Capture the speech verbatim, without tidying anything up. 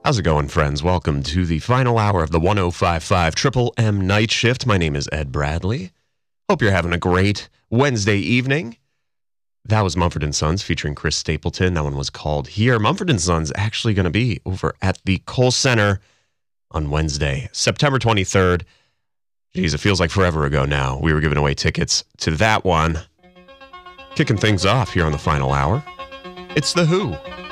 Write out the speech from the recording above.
How's it going, friends? Welcome to the final hour of the one oh five point five Triple M Night Shift. My name is Ed Bradley. Hope you're having a great Wednesday evening. That was Mumford and Sons featuring Chris Stapleton. That one was called Here. Mumford and Sons actually going to be over at the Kohl Center on Wednesday, September twenty-third. Geez, it feels like forever ago now. We were giving away tickets to that one. Kicking things off here on the final hour, it's The Who.